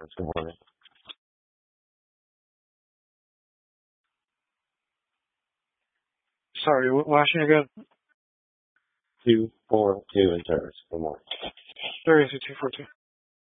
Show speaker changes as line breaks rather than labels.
Insurance. Good morning. 242 Insurance. Good morning.
Where is it? 242.